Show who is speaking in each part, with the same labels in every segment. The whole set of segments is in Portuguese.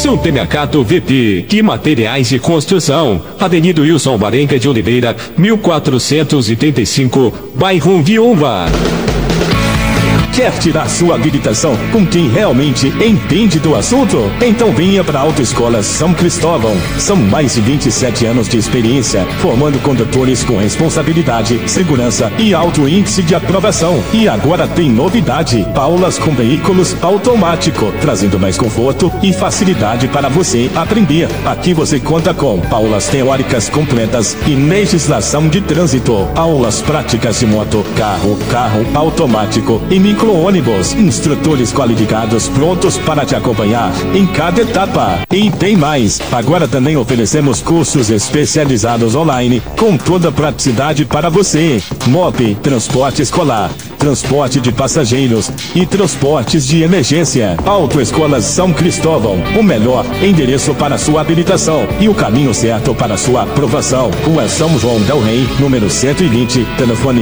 Speaker 1: Supermercado VP e Materiais de Construção, Avenida Wilson Varenga de Oliveira, 1485, bairro Viúva.
Speaker 2: Quer tirar sua habilitação com quem realmente entende do assunto? Então venha para a Autoescola São Cristóvão. São mais de 27 anos de experiência, formando condutores com responsabilidade, segurança e alto índice de aprovação. E agora tem novidade: aulas com veículos automático, trazendo mais conforto e facilidade para você aprender. Aqui você conta com aulas teóricas completas e legislação de trânsito, aulas práticas de moto, carro automático e micro-ônibus, instrutores qualificados prontos para te acompanhar em cada etapa. E tem mais, agora também oferecemos cursos especializados online com toda a praticidade para você. MOP, transporte escolar, transporte de passageiros e transportes de emergência. Autoescola São Cristóvão, o melhor endereço para sua habilitação e o caminho certo para sua aprovação. Rua São João del Rei, número 120, telefone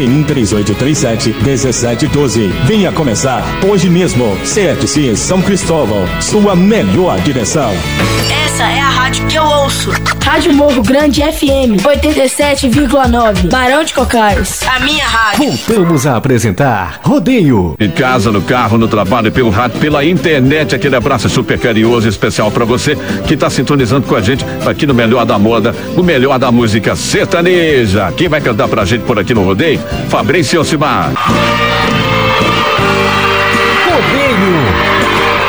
Speaker 2: 313837-1712. Venha começar hoje mesmo. CFC São Cristóvão, sua melhor direção.
Speaker 3: Essa é a rádio que eu ouço.
Speaker 4: Rádio Morro Grande FM 87,9, Barão de Cocais.
Speaker 3: A minha rádio.
Speaker 5: Voltamos a apresentar Rodeio.
Speaker 6: Em casa, no carro, no trabalho, pelo rádio, pela internet. Aquele abraço super carinhoso, especial pra você que tá sintonizando com a gente aqui no melhor da moda, no melhor da música sertaneja. Quem vai cantar pra gente por aqui no Rodeio? Fabrício Alcimar.